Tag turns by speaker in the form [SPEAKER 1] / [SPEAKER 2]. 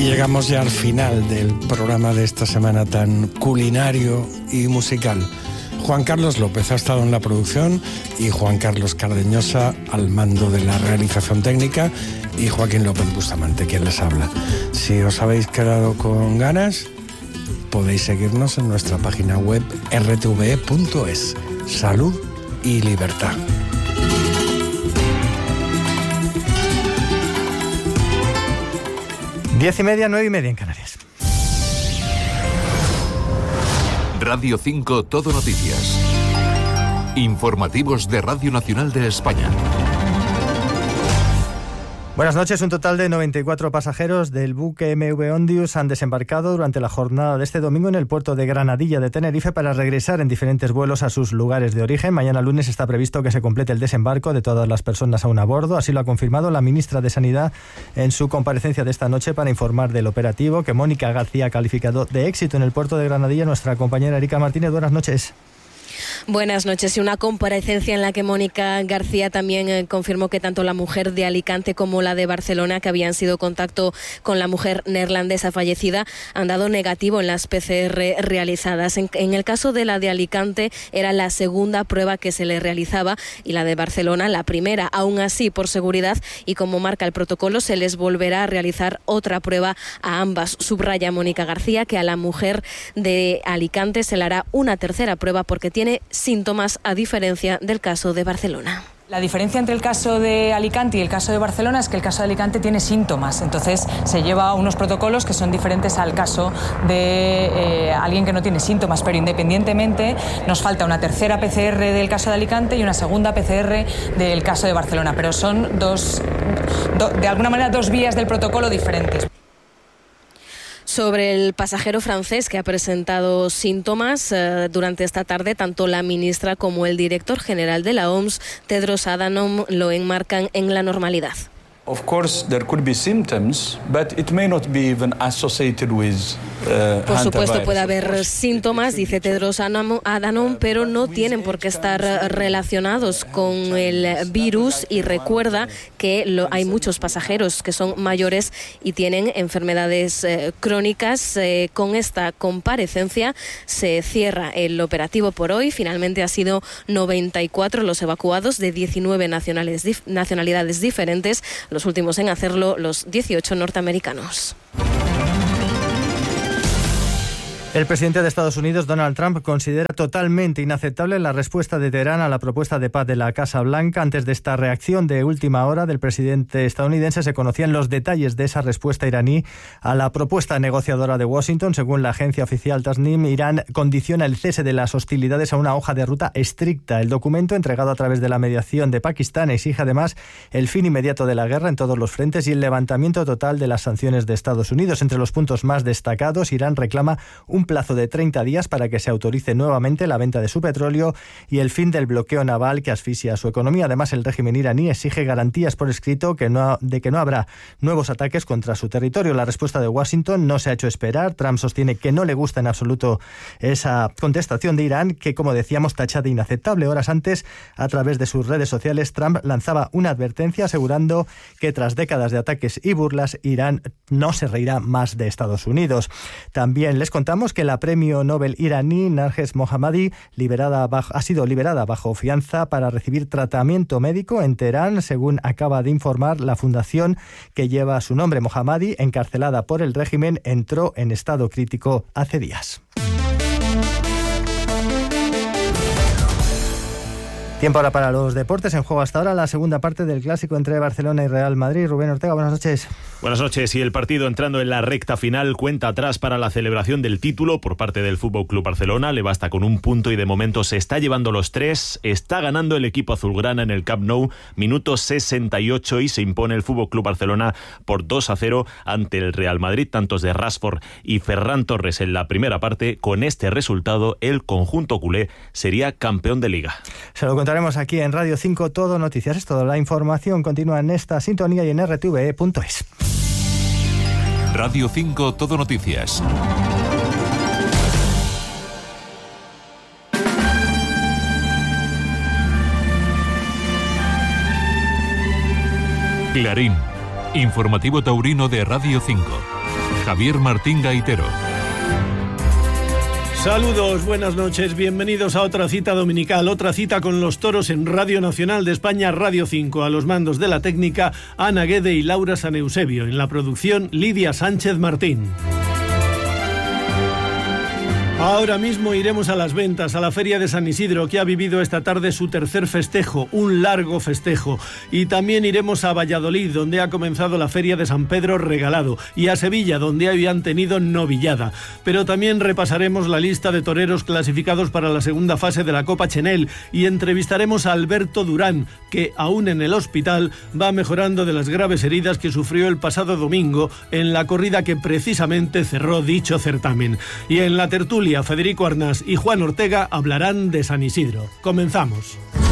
[SPEAKER 1] Llegamos ya al final del programa de esta semana tan culinario y musical. Juan Carlos López ha estado en la producción y Juan Carlos Cardeñosa al mando de la realización técnica y Joaquín López Bustamante, quien les habla. Si os habéis quedado con ganas, podéis seguirnos en nuestra página web rtve.es. Salud y libertad.
[SPEAKER 2] 10:30, 9:30 en Canarias.
[SPEAKER 3] Radio 5 Todo Noticias. Informativos de Radio Nacional de España.
[SPEAKER 2] Buenas noches. Un total de 94 pasajeros del buque MV Ondius han desembarcado durante la jornada de este domingo en el puerto de Granadilla de Tenerife para regresar en diferentes vuelos a sus lugares de origen. Mañana lunes está previsto que se complete el desembarco de todas las personas aún a bordo. Así lo ha confirmado la ministra de Sanidad en su comparecencia de esta noche para informar del operativo que Mónica García ha calificado de éxito en el puerto de Granadilla. Nuestra compañera Erika Martínez, buenas noches.
[SPEAKER 4] Buenas noches. Y una comparecencia en la que Mónica García también confirmó que tanto la mujer de Alicante como la de Barcelona, que habían sido contacto con la mujer neerlandesa fallecida, han dado negativo en las PCR realizadas. En el caso de la de Alicante era la segunda prueba que se le realizaba y la de Barcelona la primera. Aún así, por seguridad y como marca el protocolo, se les volverá a realizar otra prueba a ambas. Subraya Mónica García que a la mujer de Alicante se le hará una tercera prueba porque tiene síntomas, a diferencia del caso de Barcelona.
[SPEAKER 5] La diferencia entre el caso de Alicante y el caso de Barcelona es que el caso de Alicante tiene síntomas, entonces se lleva unos protocolos que son diferentes al caso de alguien que no tiene síntomas, pero independientemente nos falta una tercera PCR del caso de Alicante y una segunda PCR del caso de Barcelona, pero son de alguna manera dos vías del protocolo diferentes.
[SPEAKER 4] Sobre el pasajero francés que ha presentado síntomas durante esta tarde, tanto la ministra como el director general de la OMS, Tedros Adhanom, lo enmarcan en la normalidad.
[SPEAKER 6] Of course, there could be symptoms, but it may not be even associated with
[SPEAKER 4] Por supuesto puede haber síntomas, dice Tedros Adhanom, pero no tienen por qué estar relacionados con el virus, y recuerda que hay muchos pasajeros que son mayores y tienen enfermedades crónicas. Con esta comparecencia se cierra el operativo por hoy. Finalmente ha sido 94 los evacuados de 19 nacionalidades diferentes, los últimos en hacerlo los 18 norteamericanos.
[SPEAKER 2] El presidente de Estados Unidos, Donald Trump, considera totalmente inaceptable la respuesta de Teherán a la propuesta de paz de la Casa Blanca. Antes de esta reacción de última hora del presidente estadounidense se conocían los detalles de esa respuesta iraní a la propuesta negociadora de Washington. Según la agencia oficial Tasnim, Irán condiciona el cese de las hostilidades a una hoja de ruta estricta. El documento, entregado a través de la mediación de Pakistán, exige además el fin inmediato de la guerra en todos los frentes y el levantamiento total de las sanciones de Estados Unidos. Entre los puntos más destacados, Irán reclama un plazo de 30 días para que se autorice nuevamente la venta de su petróleo y el fin del bloqueo naval que asfixia su economía. Además, el régimen iraní exige garantías por escrito de que no habrá nuevos ataques contra su territorio. La respuesta de Washington no se ha hecho esperar. Trump sostiene que no le gusta en absoluto esa contestación de Irán, que, como decíamos, tacha de inaceptable. Horas antes, a través de sus redes sociales, Trump lanzaba una advertencia asegurando que tras décadas de ataques y burlas, Irán no se reirá más de Estados Unidos. También les contamos que la premio Nobel iraní Narges Mohammadi ha sido liberada bajo fianza para recibir tratamiento médico en Teherán, según acaba de informar la fundación que lleva su nombre. Mohammadi, encarcelada por el régimen, entró en estado crítico hace días. Tiempo ahora para los deportes. En juego hasta ahora la segunda parte del clásico entre Barcelona y Real Madrid. Rubén Ortega, buenas noches.
[SPEAKER 7] Buenas noches. Y el partido, entrando en la recta final, cuenta atrás para la celebración del título por parte del FC Barcelona. Le basta con un punto y de momento se está llevando los 3. Está ganando el equipo azulgrana en el Camp Nou, minuto 68, y se impone el FC Barcelona por 2-0 ante el Real Madrid. Tantos de Rashford y Ferran Torres en la primera parte. Con este resultado, el conjunto culé sería campeón de Liga.
[SPEAKER 2] Se lo contaremos aquí en Radio 5 Todo Noticias. Es todo. La información continúa en esta sintonía y en rtve.es.
[SPEAKER 3] Radio 5 Todo Noticias. Clarín, informativo taurino de Radio 5. Javier Martín Gaitero.
[SPEAKER 8] Saludos, buenas noches, bienvenidos a otra cita dominical, otra cita con los toros en Radio Nacional de España, Radio 5. A los mandos de la técnica, Ana Guede y Laura San Eusebio. En la producción, Lidia Sánchez Martín. Ahora mismo iremos a Las Ventas, a la Feria de San Isidro, que ha vivido esta tarde su tercer festejo, un largo festejo. Y también iremos a Valladolid, donde ha comenzado la Feria de San Pedro Regalado, y a Sevilla, donde habían tenido novillada. Pero también repasaremos la lista de toreros clasificados para la segunda fase de la Copa Chenel, y entrevistaremos a Alberto Durán, que aún en el hospital va mejorando de las graves heridas que sufrió el pasado domingo en la corrida que precisamente cerró dicho certamen. Y en la tertulia, Federico Arnás y Juan Ortega hablarán de San Isidro. Comenzamos.